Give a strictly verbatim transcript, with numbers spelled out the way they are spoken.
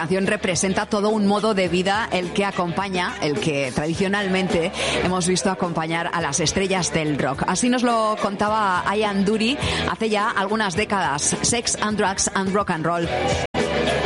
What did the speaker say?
canción representa todo un modo de vida el que acompaña, el que tradicionalmente hemos visto acompañar a las estrellas del rock. Así nos lo contaba Ian Dury hace ya algunas décadas. Sex and Drugs and Rock and Roll.